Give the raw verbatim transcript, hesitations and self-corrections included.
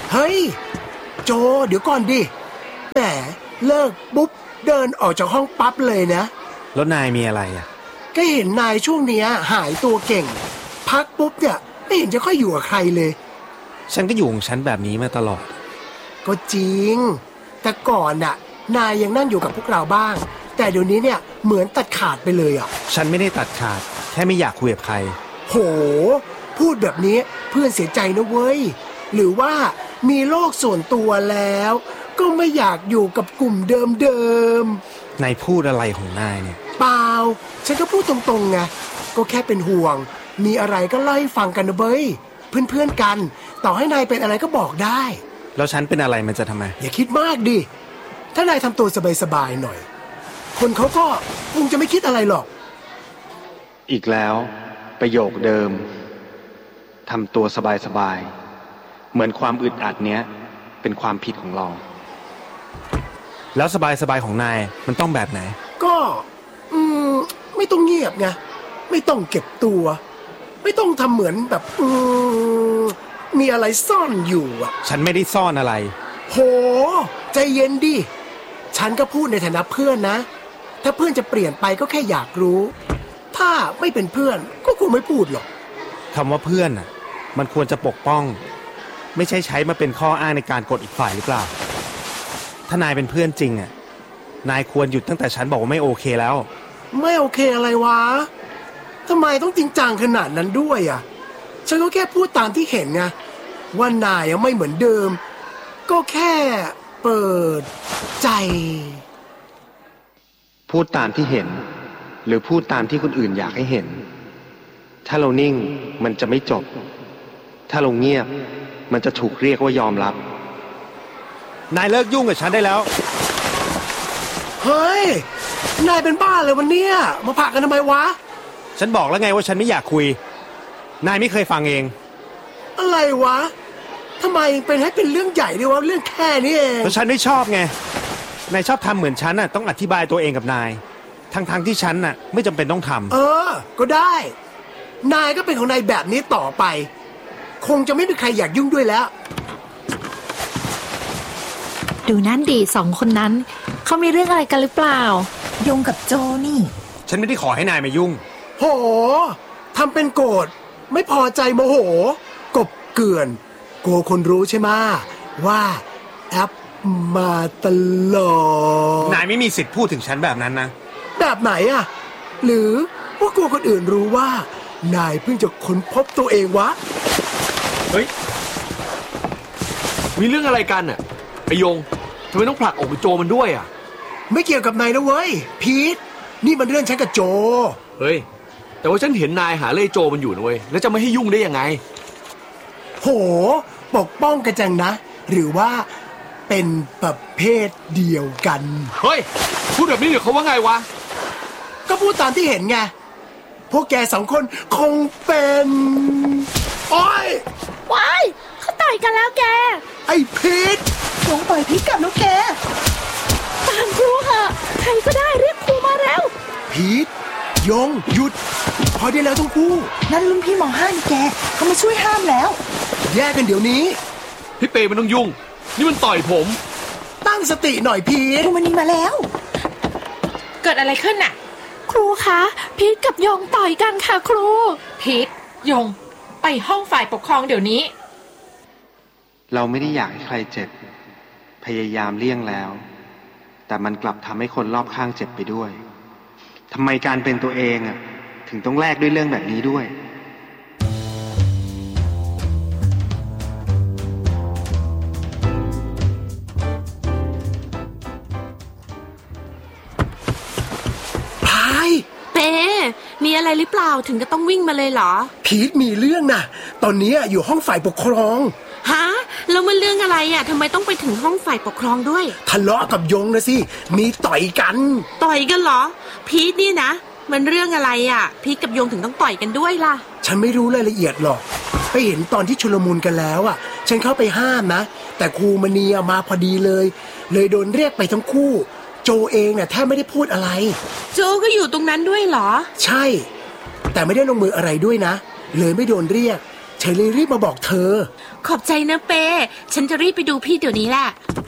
เฮ้ยโจเดี๋ยวก่อนดิแหมเลิกปุ๊บเดินออกจากห้องปั๊บเลยนะแล้วนายมีอะไรอ่ะก็เห็นนายช่วงเนี้ยหายตัวเก่งพักปุ๊บเนี่ยไม่เห็นจะค่อยอยู่กับใครเลยฉันก็อยู่ของฉันแบบนี้มาตลอดก็จริงแต่ก่อนน่ะนายยังนั่งอยู่กับพวกเราบ้างแต่เดี๋ยวนี้เนี่ยเหมือนตัดขาดไปเลยอ่ะฉันไม่ได้ตัดขาดแค่ไม่อยากคุยกับใครโหพูดแบบนี้เพื่อนเสียใจนะเว้ยหรือว่ามีโลกส่วนตัวแล้วก็ไม่อยากอยู่กับกลุ่มเดิมๆนายพูดอะไรของนายเนี่ยเปล่าฉันก็พูดตรงๆไงก็แค่เป็นห่วงมีอะไรก็เล่าให้ฟังกันนะเบ้ยเพื่อนๆกันต่อให้นายเป็นอะไรก็บอกได้แล้วฉันเป็นอะไรมันจะทำไมอย่าคิดมากดิถ้านายทำตัวสบายๆหน่อยคนเขาก็คงจะไม่คิดอะไรหรอกอีกแล้วประโยคเดิมทำตัวสบายๆเหมือนความอึดอัดเนี้ยเป็นความผิดของเราแล้วสบายๆของนายมันต้องแบบไหนก็อืมไม่ต้องเงียบไงไม่ต้องเก็บตัวไม่ต้องทำเหมือนแบบอืมมีอะไรซ่อนอยู่อ่ะฉันไม่ได้ซ่อนอะไรโหใจเย็นดิฉันก็พูดในฐานะเพื่อนนะถ้าเพื่อนจะเปลี่ยนไปก็แค่อยากรู้ถ้าไม่เป็นเพื่อนก็คงไม่พูดหรอกคำว่าเพื่อนอ่ะมันควรจะปกป้องไม่ใช่ใช้มาเป็นข้ออ้างในการกดอีกฝ่ายหรือเปล่าถ้านายเป็นเพื่อนจริงอ่ะนายควรหยุดตั้งแต่ฉันบอกว่าไม่โอเคแล้วไม่โอเคอะไรวะทำไมต้องจริงจังขนาดนั้นด้วยอ่ะฉันก็แค่พูดตามที่เห็นไงว่านายยังไม่เหมือนเดิมก็แค่เปิดใจพูดตามที่เห็นหรือพูดตามที่คนอื่นอยากให้เห็นถ้าเรานิ่งมันจะไม่จบถ้าเราเงียบมันจะถูกเรียกว่ายอมรับนายเลิกยุ่งกับฉันได้แล้วเฮ้ยนายเป็นบ้าเลยวันเนี้ยมาผลักกันทำไมวะฉันบอกแล้วไงว่าฉันไม่อยากคุยนายไม่เคยฟังเองอะไรวะทำไมเป็นให้เป็นเรื่องใหญ่ด้วยวะเรื่องแค่นี้เองเพราะฉันไม่ชอบไงนายชอบทำเหมือนฉันน่ะต้องอธิบายตัวเองกับนายทั้งๆที่ฉันน่ะไม่จำเป็นต้องทำเออก็ได้นายก็เป็นของนายแบบนี้ต่อไปคงจะไม่มีใครอยากยุ่งด้วยแล้วดูนั่นดิสองคนนั้นเขามีเรื่องอะไรกันหรือเปล่ายงกับโจนี่ฉันไม่ได้ขอให้นายมายุ่งโหทำเป็นโกรธไม่พอใจโมโหกบเกลื่อนกลัวคนรู้ใช่ไหมว่าแอปมาตลอดนายไม่มีสิทธิ์พูดถึงฉันแบบนั้นนะแบบไหนอะหรือว่ากลัวคนอื่นรู้ว่านายเพิ่งจะค้นพบตัวเองวะเฮ้ยมีเรื่องอะไรกันอะไอยงทำไมต้องผลักออกไปโจมันด้วยอะไม่เกี่ยวกับนายนะเว้ยพีทนี่มันเรื่องฉันกับโจเฮ้ยแต่ว่าฉันเห็นนายหาเล่โจมันอยู่นะเว้ยแล้วจะไม่ให้ยุ่งได้ยังไงโหปกป้องกันจังนะหรือว่าเป็นประเภทเดียวกันเฮ้ยพูดแบบนี้เดี๋ยวเขาว่าไงวะก็พูดตามที่เห็นไงพวกแกสองคนคงเป็นโอ๊ยว้ายเขาต่อยกันแล้วแกไอ้พีทลงต่อยพีทกับน้องแกตามครูเหอะใครก็ได้เรียกครูมาแล้วพีทยงหยุดพอได้แล้วทั้งคู่นั่นรุ่นพี่มอห้านี่แกเขามาช่วยห้ามแล้วแยกกันเดี๋ยวนี้พี่เปย์มันต้องยุ่งนี่มันต่อยผมตั้งสติหน่อยพีทครูมันนี่มาแล้วเกิดอะไรขึ้นน่ะครูคะพีทกับยงต่อยกันค่ะครูพีทยงไปห้องฝ่ายปกครองเดี๋ยวนี้เราไม่ได้อยากให้ใครเจ็บพยายามเลี่ยงแล้วแต่มันกลับทำให้คนรอบข้างเจ็บไปด้วยทำไมการเป็นตัวเองอ่ะถึงต้องแลกด้วยเรื่องแบบนี้ด้วยพายเป้มีอะไรหรือเปล่าถึงก็ต้องวิ่งมาเลยเหรอพีทมีเรื่องน่ะตอนนี้อยู่ห้องฝ่ายปกครองฮะแล้วมันเรื่องอะไรอ่ะทำไมต้องไปถึงห้องฝ่ายปกครองด้วยทะเลาะกับยงนะสิมีต่อยกันต่อยกันเหรอพีทนี่นะมันเรื่องอะไรอ่ะพีทกับยงถึงต้องต่อยกันด้วยล่ะฉันไม่รู้รายละเอียดหรอกไปเห็นตอนที่ชุลมุนกันแล้วอ่ะฉันเข้าไปห้ามนะแต่ครูมณีมาพอดีเลยเลยโดนเรียกไปทั้งคู่โจเองน่ะแทบไม่ได้พูดอะไรโจก็อยู่ตรงนั้นด้วยเหรอใช่แต่ไม่ได้ลงมืออะไรด้วยนะเลยไม่โดนเรียกฉันเลยรีบมาบอกเธอขอบใจนะเป้ฉันจะรีบไปดูพี่เดี๋ยวนี้แหละ